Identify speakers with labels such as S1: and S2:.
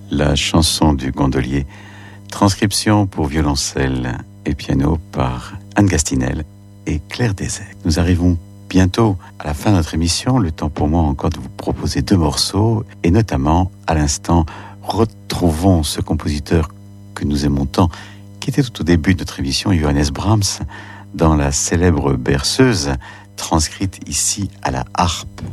S1: la chanson du gondolier, transcription pour violoncelle et piano par Anne Gastinel et Claire Desec. Nous arrivons bientôt à la fin de notre émission, le temps pour moi encore de vous proposer 2 morceaux, et notamment, à l'instant, retrouvons ce compositeur que nous aimons tant, qui était tout au début de notre émission, Johannes Brahms, dans la célèbre berceuse, transcrite ici à la harpe.